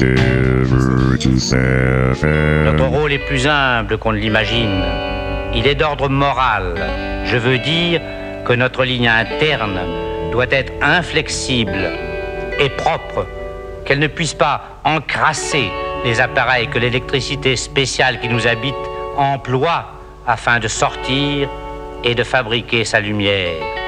Notre rôle est plus humble qu'on ne l'imagine. Il est d'ordre moral. Je veux dire que notre ligne interne doit être inflexible et propre, qu'elle ne puisse pas encrasser les appareils que l'électricité spéciale qui nous habite emploie afin de sortir et de fabriquer sa lumière.